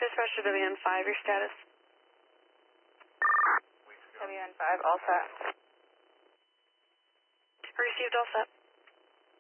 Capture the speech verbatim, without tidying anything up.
Dispatcher W N five, your status? W N five, all set. Received, all set.